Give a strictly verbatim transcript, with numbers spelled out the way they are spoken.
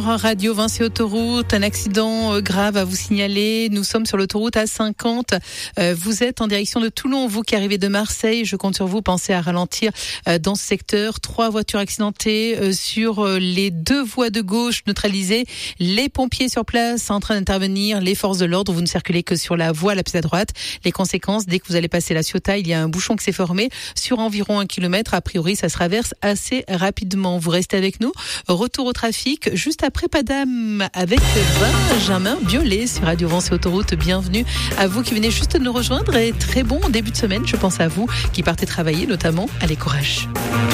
Radio Vinci Autoroute, un accident grave à vous signaler. Nous sommes sur l'autoroute A cinquante. Euh, vous êtes en direction de Toulon, vous qui arrivez de Marseille. Je compte sur vous. Pensez à ralentir euh, dans ce secteur. Trois voitures accidentées euh, sur euh, les deux voies de gauche neutralisées. Les pompiers sur place en train d'intervenir. Les forces de l'ordre. Vous ne circulez que sur la voie la plus à droite. Les conséquences, dès que vous allez passer la Ciotat, il y a un bouchon qui s'est formé sur environ un kilomètre. A priori, ça se traverse assez rapidement. Vous restez avec nous. Retour au trafic juste après Padam avec Benjamin Biolay sur Radio Vinci Autoroute. Bienvenue à vous qui venez juste de nous rejoindre et très bon début de semaine. Je pense à vous qui partez travailler, notamment. Allez, courage.